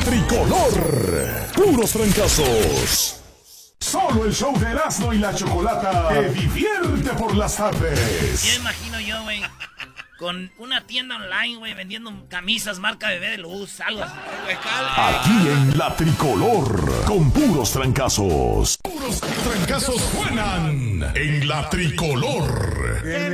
tricolor. Puros trancazos. Solo el show de Erasmo y la Chocolata te divierte por las tardes. Yo imagino yo, güey, con una tienda online, güey, vendiendo camisas marca Bebé de Luz, algo así. Aquí en la tricolor, con puros trancazos. Puros trancazos suenan en la tricolor.